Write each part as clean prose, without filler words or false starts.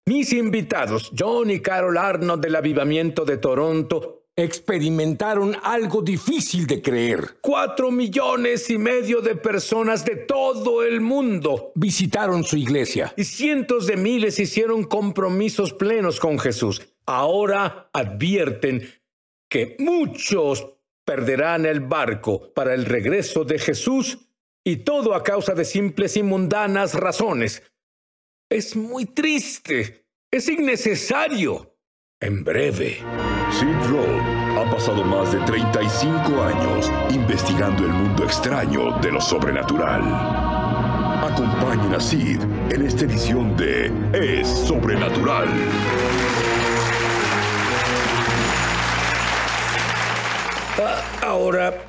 Mis invitados, John y Carol Arnott del Avivamiento de Toronto, experimentaron algo difícil de creer. 4,5 millones de personas de todo el mundo visitaron su iglesia. Y cientos de miles hicieron compromisos plenos con Jesús. Ahora advierten que muchos perderán el barco para el regreso de Jesús, y todo a causa de simples y mundanas razones. Es muy triste. Es innecesario. En breve. Sid Roth ha pasado más de 35 años investigando el mundo extraño de lo sobrenatural. Acompañen a Sid en esta edición de Es Sobrenatural. Ahora,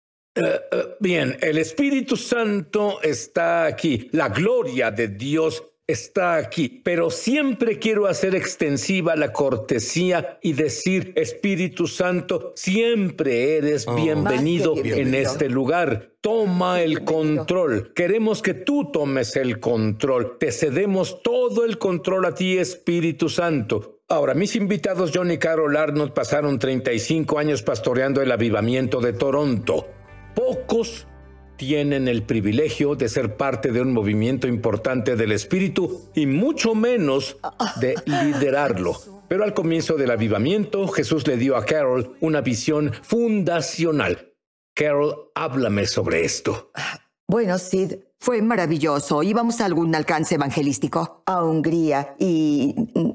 bien, el Espíritu Santo está aquí. La gloria de Dios está aquí, pero siempre quiero hacer extensiva la cortesía y decir, Espíritu Santo, siempre eres bienvenido en este lugar. Toma el control. Queremos que tú tomes el control. Te cedemos todo el control a ti, Espíritu Santo. Ahora, mis invitados John y Carol Arnott pasaron 35 años pastoreando el Avivamiento de Toronto. Pocos tienen el privilegio de ser parte de un movimiento importante del Espíritu y mucho menos de liderarlo. Pero al comienzo del Avivamiento, Jesús le dio a Carol una visión fundacional. Carol, háblame sobre esto. Bueno, Sid, fue maravilloso. Íbamos a algún alcance evangelístico a Hungría y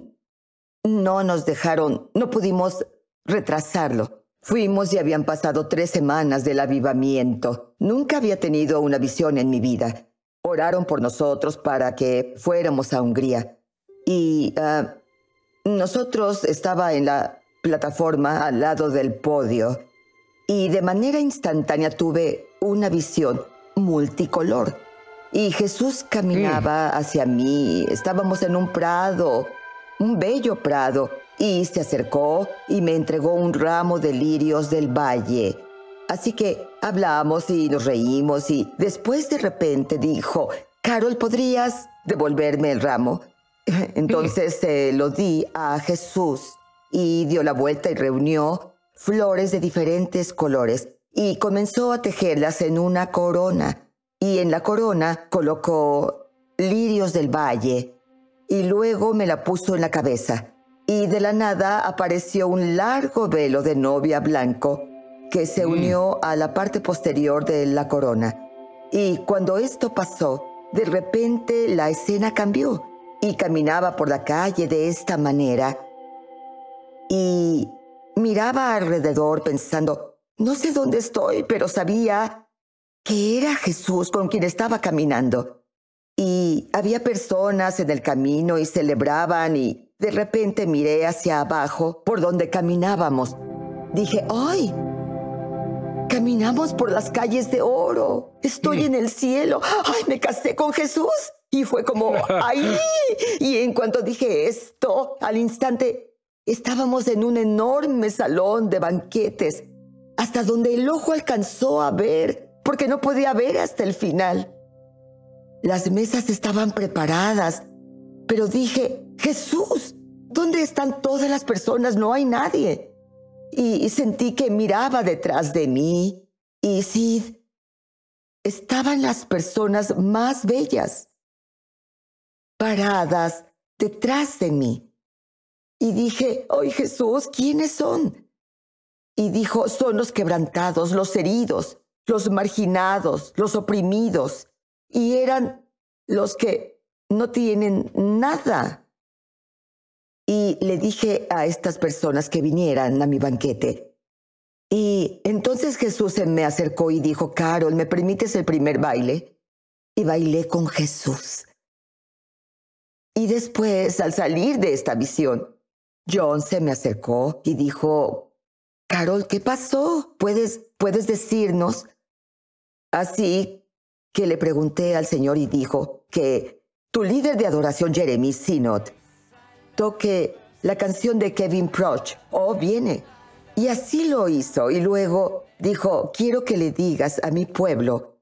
no nos dejaron, no pudimos retrasarlo. Fuimos y habían pasado 3 semanas del avivamiento. Nunca había tenido una visión en mi vida. Oraron por nosotros para que fuéramos a Hungría. Y nosotros estaba en la plataforma al lado del podio. Y de manera instantánea tuve una visión multicolor. Y Jesús caminaba hacia mí. Estábamos en un prado, un bello prado. Y se acercó y me entregó un ramo de lirios del valle. Así que hablamos y nos reímos y después de repente dijo, Carol, ¿podrías devolverme el ramo? Entonces se lo di a Jesús y dio la vuelta y reunió flores de diferentes colores y comenzó a tejerlas en una corona. Y en la corona colocó lirios del valle y luego me la puso en la cabeza. Y de la nada apareció un largo velo de novia blanco que se unió a la parte posterior de la corona. Y cuando esto pasó, de repente la escena cambió y caminaba por la calle de esta manera. Y miraba alrededor pensando, no sé dónde estoy, pero sabía que era Jesús con quien estaba caminando. Y había personas en el camino y celebraban y de repente miré hacia abajo por donde caminábamos. Dije, ¡ay! Caminamos por las calles de oro. Estoy en el cielo. ¡Ay, me casé con Jesús! Y fue como, ¡ay! Y en cuanto dije esto, al instante, estábamos en un enorme salón de banquetes, hasta donde el ojo alcanzó a ver, porque no podía ver hasta el final. Las mesas estaban preparadas, pero dije, Jesús, ¿dónde están todas las personas? No hay nadie. Y sentí que miraba detrás de mí. Y sí, estaban las personas más bellas, paradas detrás de mí. Y dije, ¡ay, Jesús! ¿Quiénes son? Y dijo, son los quebrantados, los heridos, los marginados, los oprimidos. Y eran los que no tienen nada. Y le dije a estas personas que vinieran a mi banquete. Y entonces Jesús se me acercó y dijo, Carol, ¿me permites el primer baile? Y bailé con Jesús. Y después, al salir de esta visión, John se me acercó y dijo, Carol, ¿qué pasó? ¿Puedes decirnos? Así que le pregunté al Señor y dijo que tu líder de adoración, Jeremy Sinot, toque la canción de Kevin Proch, viene. Y así lo hizo. Y luego dijo, quiero que le digas a mi pueblo